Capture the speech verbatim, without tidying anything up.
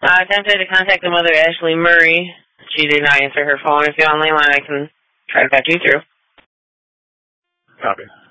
I attempted to contact the mother, Ashley Murray. She did not answer her phone. If you're on the line, I can try to patch you through. Copy.